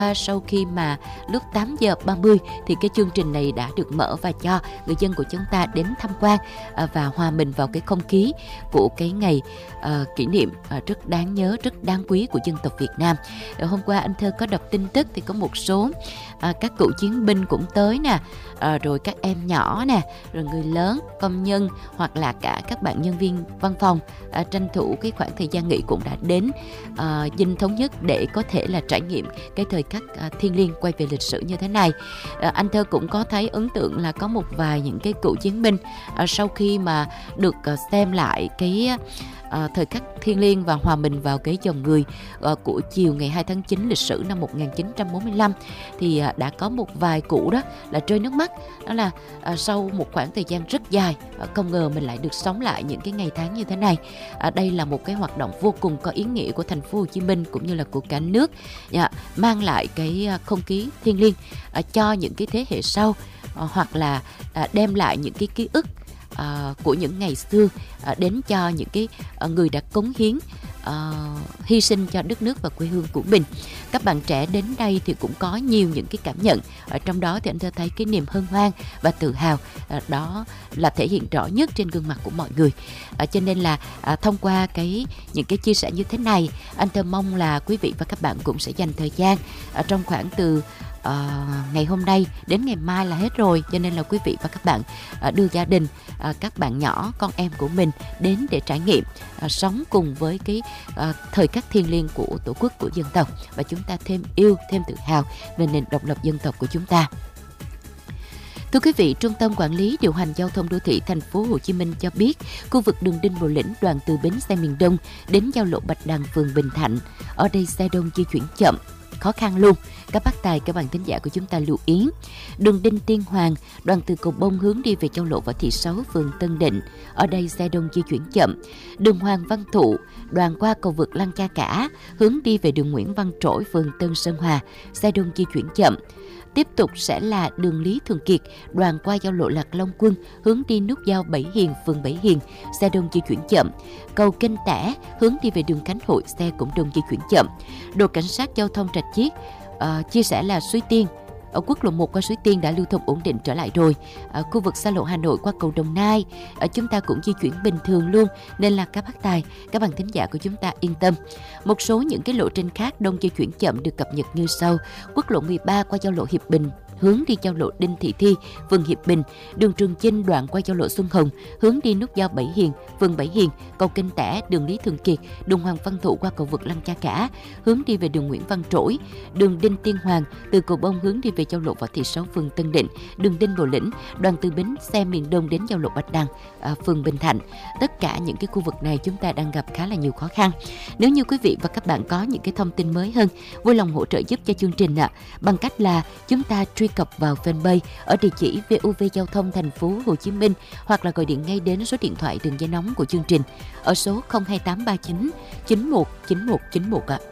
Sau khi mà lúc 8:30 thì cái chương trình này đã được mở và cho người dân của chúng ta đến tham quan và hòa mình vào cái không khí của cái ngày kỷ niệm rất đáng nhớ, rất đáng quý của dân tộc Việt Nam. Hôm qua anh Thơ có đọc tin tức thì có một số các cựu chiến binh cũng tới nè, rồi các em nhỏ nè, rồi người lớn, công nhân hoặc là cả các bạn nhân viên văn phòng tranh thủ cái khoảng thời gian nghỉ cũng đã đến Dinh Thống Nhất để có thể là trải nghiệm cái thời khắc thiêng liêng quay về lịch sử như thế này. Anh Thơ cũng có thấy ấn tượng là có một vài những cái cựu chiến binh sau khi mà được xem lại cái thời khắc thiêng liêng và hòa mình vào cái dòng người của chiều ngày 2 tháng 9 lịch sử năm 1945 thì đã có một vài cụ đó là rơi nước mắt. Đó là sau một khoảng thời gian rất dài không ngờ mình lại được sống lại những cái ngày tháng như thế này. Đây là một cái hoạt động vô cùng có ý nghĩa của thành phố Hồ Chí Minh cũng như là của cả nước, mang lại cái không khí thiêng liêng cho những cái thế hệ sau, hoặc là đem lại những cái ký ức của những ngày xưa đến cho những cái người đã cống hiến, hy sinh cho đất nước và quê hương của mình. Các bạn trẻ đến đây thì cũng có nhiều những cái cảm nhận. Ở trong đó thì anh Thơ thấy cái niềm hân hoan và tự hào đó là thể hiện rõ nhất trên gương mặt của mọi người. Cho nên là thông qua những cái chia sẻ như thế này, anh Thơ mong là quý vị và các bạn cũng sẽ dành thời gian trong khoảng từ ngày hôm nay đến ngày mai là hết rồi, cho nên là quý vị và các bạn đưa gia đình, các bạn nhỏ, con em của mình đến để trải nghiệm sống cùng với cái thời khắc thiêng liêng của Tổ quốc, của dân tộc, và chúng ta thêm yêu, thêm tự hào về nền độc lập dân tộc của chúng ta. Thưa quý vị, Trung tâm Quản lý Điều hành Giao thông Đô thị Thành phố Hồ Chí Minh cho biết, khu vực đường Đinh Bộ Lĩnh đoạn từ bến xe miền Đông đến giao lộ Bạch Đằng, phường Bình Thạnh, ở đây xe đông di chuyển chậm, khó khăn luôn. Các bác tài, các bạn thính giả của chúng ta lưu ý. Đường Đinh Tiên Hoàng, đoạn từ cầu Bông hướng đi về giao lộ Võ Thị Sáu, phường Tân Định, ở đây xe đông di chuyển chậm. Đường Hoàng Văn Thụ, đoạn qua cầu vượt Lăng Cha Cả, hướng đi về đường Nguyễn Văn Trỗi, phường Tân Sơn Hòa, xe đông di chuyển chậm. Tiếp tục sẽ là đường Lý Thường Kiệt, đoạn qua giao lộ Lạc Long Quân, hướng đi nút giao Bảy Hiền, phường Bảy Hiền, xe đông di chuyển chậm. Cầu Kênh Tẻ, hướng đi về đường Khánh Hội, xe cũng đông di chuyển chậm. Đội cảnh sát giao thông Rạch Chiếc chia sẻ là Suối Tiên, ở quốc lộ 1 qua Suối Tiên đã lưu thông ổn định trở lại rồi. Ở khu vực xa lộ Hà Nội qua cầu Đồng Nai, chúng ta cũng di chuyển bình thường luôn, nên là các bác tài, các bạn thính giả của chúng ta yên tâm. Một số những cái lộ trình khác đông di chuyển chậm được cập nhật như sau: quốc lộ 13 qua giao lộ Hiệp Bình, hướng đi giao lộ Đinh Thị Thi, phường Hiệp Bình, đường Trường Chinh đoạn qua giao lộ Xuân Hồng, hướng đi nút giao Bảy Hiền, phường Bảy Hiền, cầu Kênh Tẻ, đường Lý Thường Kiệt, đường Hoàng Văn Thụ qua cầu vượt Lăng Cha Cả, hướng đi về đường Nguyễn Văn Trỗi, đường Đinh Tiên Hoàng, từ cầu Bông hướng đi về giao lộ Võ Thị Sáu, phường Tân Định, đường Đinh Bộ Lĩnh, đoạn từ bến xe miền Đông đến giao lộ Bạch Đằng, phường Bình Thạnh. Tất cả những cái khu vực này chúng ta đang gặp khá là nhiều khó khăn. Nếu như quý vị và các bạn có những cái thông tin mới hơn, vui lòng hỗ trợ giúp cho chương trình bằng cách là chúng ta truy cập vào fanpage ở địa chỉ VOV Giao thông Thành phố Hồ Chí Minh, hoặc là gọi điện ngay đến số điện thoại đường dây nóng của chương trình ở số 02839 919191 ạ.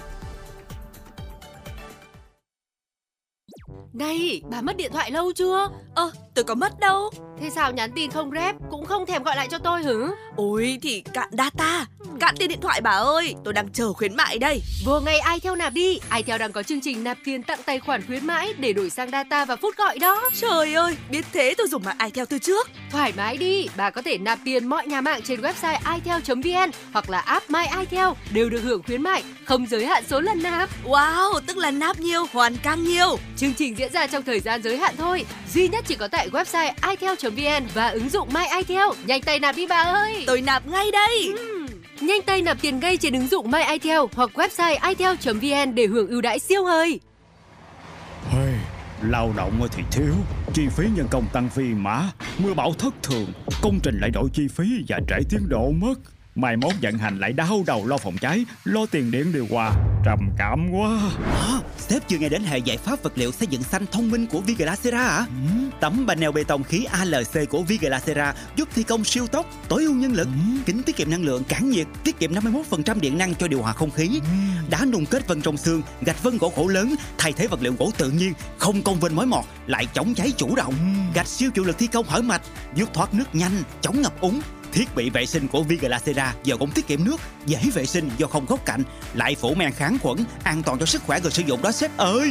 Này, bà mất điện thoại lâu chưa? Tôi có mất đâu. Thế sao nhắn tin không rep, cũng không thèm gọi lại cho tôi hử? Ôi thì cạn data, cạn tiền điện thoại bà ơi. Tôi đang chờ khuyến mại đây. Vừa ngày iTel nạp đi. iTel đang có chương trình nạp tiền tặng tài khoản khuyến mãi để đổi sang data và phút gọi đó. Trời ơi, biết thế tôi dùng mạng iTel từ trước. Thoải mái đi, bà có thể nạp tiền mọi nhà mạng trên website itel.vn hoặc là app My iTel đều được hưởng khuyến mại, không giới hạn số lần nạp. Wow, tức là nạp nhiều, hoàn càng nhiều. Chương trình diễn ra trong thời gian giới hạn thôi, duy nhất chỉ có tại website itel.vn và ứng dụng My iTel. Nhanh tay nạp đi bà ơi. Tôi nạp ngay đây. Nhanh tay nạp tiền ngay trên ứng dụng My iTel hoặc website itel.vn để hưởng ưu đãi siêu hời. Hey, lao động thì thiếu, chi phí nhân công tăng phi mã, mưa bão thất thường, công trình lại đổi chi phí và trễ tiến độ mất. Mai mốt vận hành lại đau đầu lo phòng cháy, lo tiền điện điều hòa, trầm cảm quá. Sếp chưa nghe đến hệ giải pháp vật liệu xây dựng xanh thông minh của Viglacera hả? Tấm panel bê tông khí ALC của Viglacera giúp thi công siêu tốc, tối ưu nhân lực, kính tiết kiệm năng lượng, cản nhiệt, tiết kiệm 51% điện năng cho điều hòa không khí. Đá nung kết vân trong xương, gạch vân gỗ khổ lớn, thay thế vật liệu gỗ tự nhiên, không cong vênh mối mọt, lại chống cháy chủ động. Gạch siêu chịu lực thi công hở mạch, giúp thoát nước nhanh, chống ngập úng. Thiết bị vệ sinh của Viglasera giờ cũng tiết kiệm nước, dễ vệ sinh do không góc cạnh, lại phủ men kháng khuẩn, an toàn cho sức khỏe người sử dụng đó sếp ơi.